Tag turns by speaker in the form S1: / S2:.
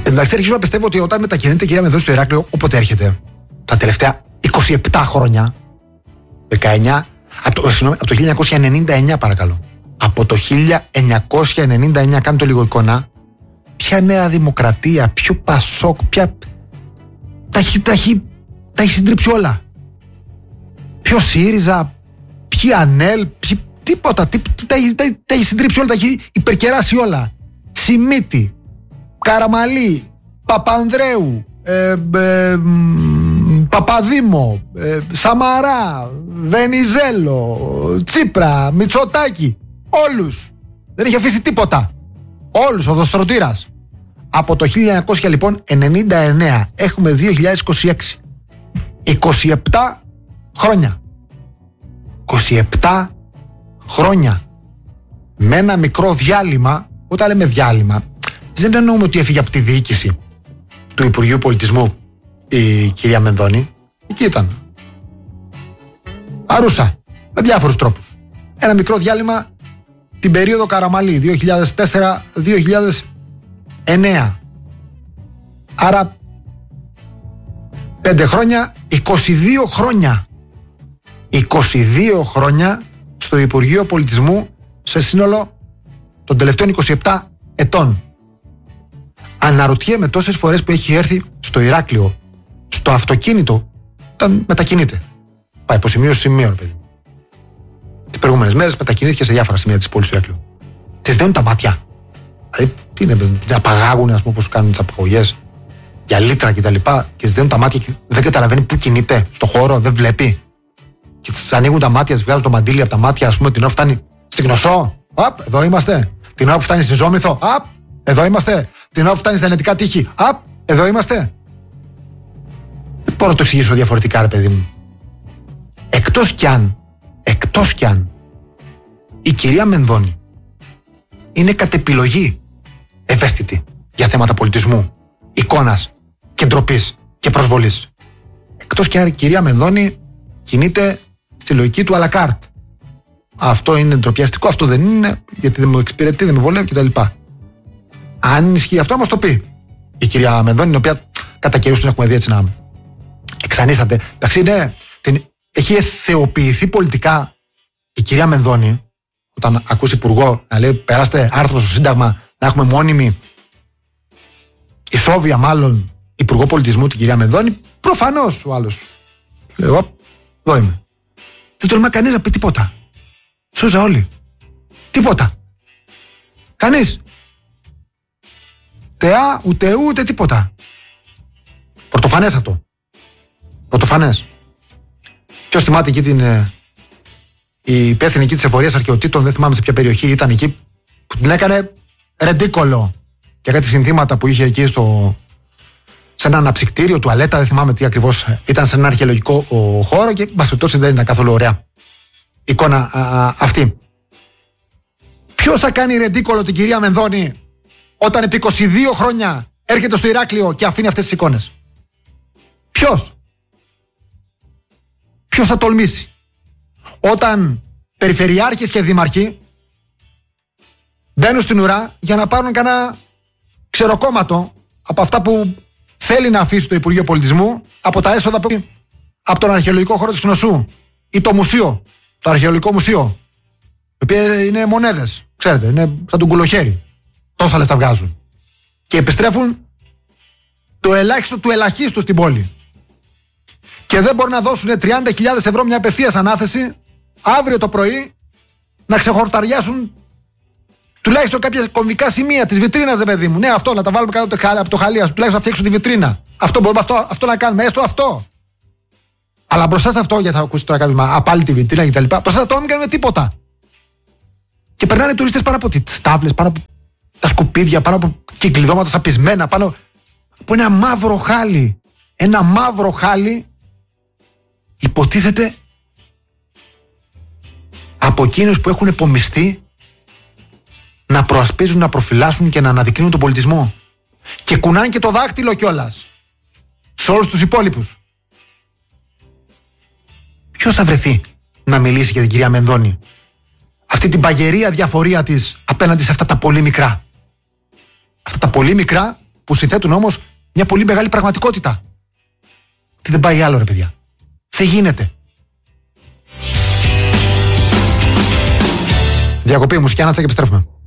S1: Εντάξει, αρχίζω να πιστεύω ότι όταν μετακινείται η κυρία Μενδώνη στο Ηράκλειο, όποτε έρχεται, τα τελευταία 27 χρόνια, 19, από το 1999 παρακαλώ. Από το 1999, κάνω το λίγο εικόνα, ποια Νέα Δημοκρατία, ποιο Πασόκ, ποια. Τα έχει συντρίψει όλα. Ποιο ΣΥΡΙΖΑ, ποιο ΑΝΕΛ, τίποτα. Τα έχει συντρίψει όλα, τα έχει υπερκεράσει όλα. Σιμίτη, Καραμαλή, Παπανδρέου, Παπαδήμο, Σαμαρά, Βενιζέλο, Τσίπρα, Μητσοτάκη. Όλους. Δεν έχει αφήσει τίποτα. Όλους, ο Δοστρωτήρας. Από το 1999 έχουμε 2026. 27 χρόνια. 27 χρόνια. Με ένα μικρό διάλειμμα. Όταν λέμε διάλειμμα, δεν εννοούμε ότι έφυγε από τη διοίκηση του Υπουργείου Πολιτισμού η κυρία Μενδώνη. Εκεί ήταν. Αρούσα. Με διάφορους τρόπους. Ένα μικρό διάλειμμα την περίοδο Καραμαλή 2004-2009. Άρα 5 χρόνια, 22 χρόνια. 22 χρόνια στο Υπουργείο Πολιτισμού σε σύνολο των τελευταίων 27 ετών. Αναρωτιέμαι τόσες φορές που έχει έρθει στο Ηράκλειο, στο αυτοκίνητο, όταν μετακινείται. Πάει από σημείο σε σημείο, παιδί. Τις προηγούμενες μέρες μετακινήθηκε σε διάφορα σημεία της πόλης του Ηράκλειου. Τις δένουν τα μάτια. Δηλαδή, τι είναι, την απαγάγουν, ας πούμε, όπως κάνουν τις απαγωγές για λίτρα κτλ. Και τις δένουν τα μάτια και δεν καταλαβαίνει πού κινείται, στο χώρο, δεν βλέπει. Και τις ανοίγουν τα μάτια, τις βγάζουν το μαντίλι από τα μάτια, ας πούμε, την ώρα φτάνει στην Κνωσό. Απ, εδώ είμαστε. Την ώρα που φτάνει στη Ζόμηθο. Απ, εδώ είμαστε. Την ώρα που φτάνει στα Ενετικά Τείχη. Απ, εδώ είμαστε. Δεν μπορώ να το εξηγήσω διαφορετικά, ρε παιδί μου. Εκτός κι αν η κυρία Μενδώνη είναι κατ' επιλογή ευαίσθητη για θέματα πολιτισμού, εικόνας και ντροπής και προσβολής. Εκτός κι αν η κυρία Μενδώνη κινείται στη λογική του à la carte. Αυτό είναι ντροπιαστικό, αυτό δεν είναι, γιατί δεν μου εξυπηρετεί, δεν με βολεύει κτλ. Αν ισχύει αυτό, μας το πει η κυρία Μενδώνη, η οποία κατά καιρούς την έχουμε δει έτσι να εξανίσταται. Εντάξει, έχει εθεοποιηθεί πολιτικά η κυρία Μενδώνη, όταν ακούσει υπουργό να λέει περάστε άρθρο στο Σύνταγμα να έχουμε μόνιμη ισόβια μάλλον υπουργό πολιτισμού την κυρία Μενδώνη. Προφανώς ο άλλος λέω εδώ είμαι. Δεν τολμά κανείς να πει τίποτα. Σώζα όλοι. Τίποτα. Κανείς. Τεά, ούτε τίποτα. Πρωτοφανές αυτό. Πρωτοφανές. Ποιος θυμάται εκεί η υπεύθυνη εκεί της εφορίας αρχαιοτήτων, δεν θυμάμαι σε ποια περιοχή ήταν εκεί, που την έκανε ρεντίκολο για κάτι συνθήματα που είχε εκεί σε ένα αναψυκτήριο, τουαλέτα, δεν θυμάμαι τι ακριβώς ήταν, σε ένα αρχαιολογικό χώρο και μπασπιτώσει δεν είναι καθόλου ωραία εικόνα αυτή. Ποιος θα κάνει ρεντίκολο την κυρία Μενδώνη όταν επί 22 χρόνια έρχεται στο Ηράκλειο και αφήνει αυτές τις εικόνες? Ποιος θα τολμήσει? Όταν περιφερειάρχες και δήμαρχοι μπαίνουν στην ουρά για να πάρουν κανένα ξεροκόμματο από αυτά που θέλει να αφήσει το Υπουργείο Πολιτισμού, από τα έσοδα από τον αρχαιολογικό χώρο της Κνωσού ή το μουσείο, το αρχαιολογικό μουσείο, οι οποίοι είναι μονέδες, ξέρετε, είναι σαν τον κουλοχέρι. Τόσα λεφτά βγάζουν και επιστρέφουν το ελάχιστο του ελαχίστου στην πόλη. Και δεν μπορούν να δώσουν 30.000 ευρώ μια απευθείας ανάθεση αύριο το πρωί να ξεχορταριάσουν τουλάχιστον κάποια κομβικά σημεία της βιτρίνας, ρε παιδί μου. Ναι, αυτό να τα βάλουμε κάτω από το χαλί, τουλάχιστον να φτιάξουν τη βιτρίνα. Αυτό μπορούμε αυτό να κάνουμε, έστω αυτό. Αλλά μπροστά σε αυτό, γιατί θα ακούσει τώρα κάποιο απάλι τη βιτρίνα κτλ. Μπροστά σε αυτό δεν κάνουμε τίποτα. Και περνάνε τουρίστες πάνω από τις τάβλες, πάνω από τα σκουπίδια, πάνω από κυκλειδώματα σαπισμένα, πάνω από ένα μαύρο χάλι. Ένα μαύρο χάλι, υποτίθεται από εκείνους που έχουν επομιστεί να προασπίζουν, να προφυλάσσουν και να αναδεικνύουν τον πολιτισμό. Και κουνάνε και το δάχτυλο κιόλας σε όλους τους υπόλοιπους. Ποιος θα βρεθεί να μιλήσει για την κυρία Μενδώνη? Αυτή την παγερία διαφορία της απέναντι σε αυτά τα πολύ μικρά. Αυτά τα πολύ μικρά που συνθέτουν όμως μια πολύ μεγάλη πραγματικότητα. Τι δεν πάει άλλο, ρε παιδιά. Δεν γίνεται. Διακοπή μουσική, άνατσα και επιστρέφουμε.